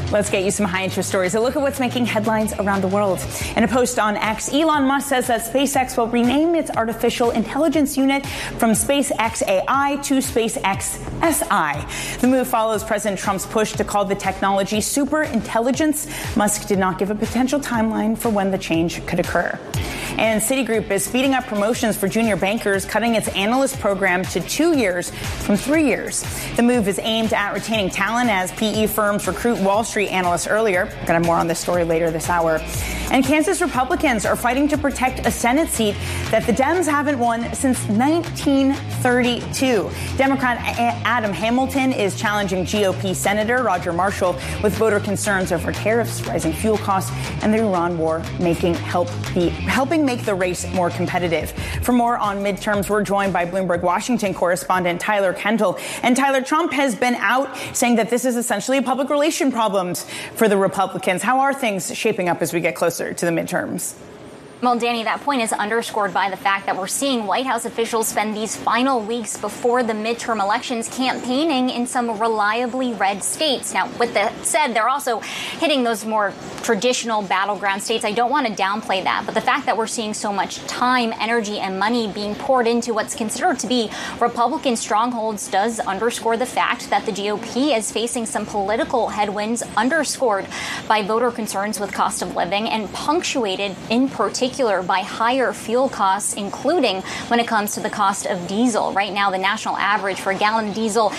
Let's get you some high-interest stories. A look at what's making headlines around the world. In a post on X, Elon Musk says that SpaceX will rename its artificial intelligence unit from SpaceX AI to SpaceX SI. The move follows President Trump's push to call the technology super intelligence. Musk did not give a potential timeline for when the change could occur. And Citigroup is speeding up promotions for junior bankers, cutting its analyst program to 2 years from 3 years. The move is aimed at retaining talent as PE firms recruit Wall Street analysts earlier. We're going to have more on this story later this hour. And Kansas Republicans are fighting to protect a Senate seat that the Dems haven't won since 1932. Democrat Adam Hamilton is challenging GOP Senator Roger Marshall with voter concerns over tariffs, rising fuel costs, and the Iran war helping make the race more competitive. For more on midterms, we're joined by Bloomberg Washington correspondent Tyler Kendall. And Tyler, Trump has been out saying that this is essentially a public relation problem for the Republicans. How are things shaping up as we get closer to the midterms? Well, Danny, that point is underscored by the fact that we're seeing White House officials spend these final weeks before the midterm elections campaigning in some reliably red states. Now, with that said, they're also hitting those more traditional battleground states. I don't want to downplay that, but the fact that we're seeing so much time, energy, and money being poured into what's considered to be Republican strongholds does underscore the fact that the GOP is facing some political headwinds underscored by voter concerns with cost of living and punctuated in particular by higher fuel costs, including when it comes to the cost of diesel. Right now, the national average for a gallon of diesel,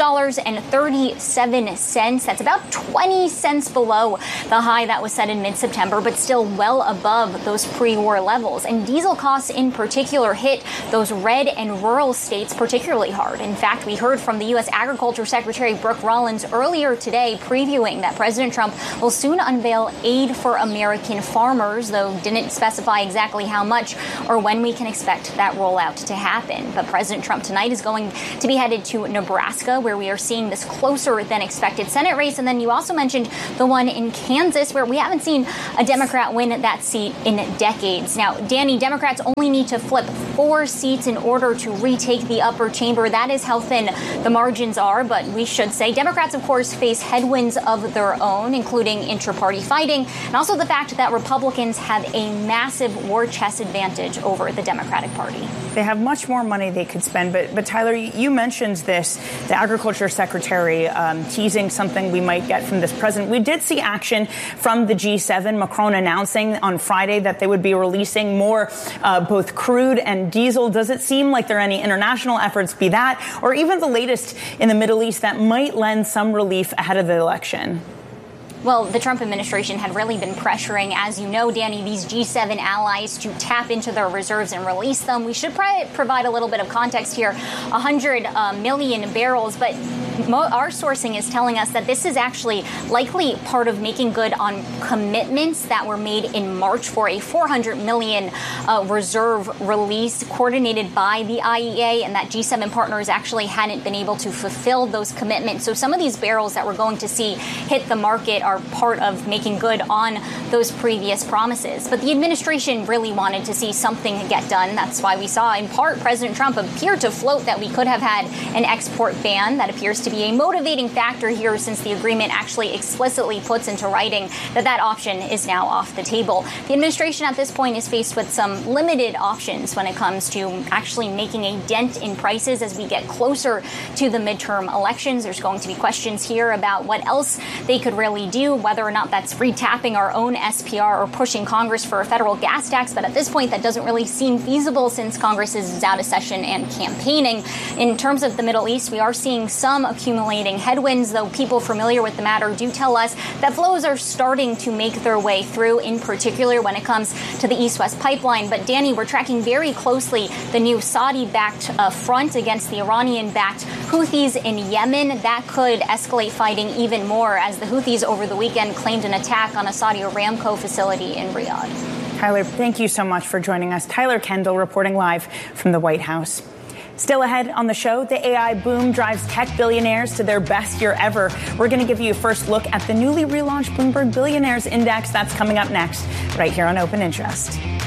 $6.37. That's about 20 cents below the high that was set in mid-September, but still well above those pre-war levels. And diesel costs in particular hit those red and rural states particularly hard. In fact, we heard from the U.S. Agriculture Secretary Brooke Rollins earlier today previewing that President Trump will soon unveil aid for American farmers, though didn't specify exactly how much or when we can expect that rollout to happen. But President Trump tonight is going to be headed to Nebraska, where we are seeing this closer than expected Senate race. And then you also mentioned the one in Kansas, where we haven't seen a Democrat win that seat in decades. Now, Danny, Democrats only need to flip 4 seats in order to retake the upper chamber. That is how thin the margins are. But we should say Democrats, of course, face headwinds of their own, including intra-party fighting, and also the fact that Republicans have a massive war chest advantage over the Democratic Party. They have much more money they could spend. But Tyler, you mentioned this, the Agriculture Secretary teasing something we might get from this president. We did see action from the G7, Macron announcing on Friday that they would be releasing more both crude and diesel. Does it seem like there are any international efforts, be that, or even the latest in the Middle East, that might lend some relief ahead of the election? Well, the Trump administration had really been pressuring, as you know, Danny, these G7 allies to tap into their reserves and release them. We should provide a little bit of context here, 100 million barrels, but our sourcing is telling us that this is actually likely part of making good on commitments that were made in March for a 400 million reserve release coordinated by the IEA, and that G7 partners actually hadn't been able to fulfill those commitments. So some of these barrels that we're going to see hit the market are part of making good on those previous promises. But the administration really wanted to see something get done. That's why we saw, in part, President Trump appear to float that we could have had an export ban. That appears to be a motivating factor here, since the agreement actually explicitly puts into writing that option is now off the table. The administration at this point is faced with some limited options when it comes to actually making a dent in prices as we get closer to the midterm elections. There's going to be questions here about what else they could really do, whether or not that's retapping our own SPR or pushing Congress for a federal gas tax. But at this point, that doesn't really seem feasible since Congress is out of session and campaigning. In terms of the Middle East, we are seeing some accumulating headwinds, though people familiar with the matter do tell us that flows are starting to make their way through, in particular when it comes to the East-West pipeline. But Danny, we're tracking very closely the new Saudi-backed front against the Iranian-backed Houthis in Yemen. That could escalate fighting even more, as the Houthis over the weekend claimed an attack on a Saudi Aramco facility in Riyadh. Tyler, thank you so much for joining us. Tyler Kendall reporting live from the White House. Still ahead on the show, the AI boom drives tech billionaires to their best year ever. We're going to give you a first look at the newly relaunched Bloomberg Billionaires Index. That's coming up next, right here on Open Interest.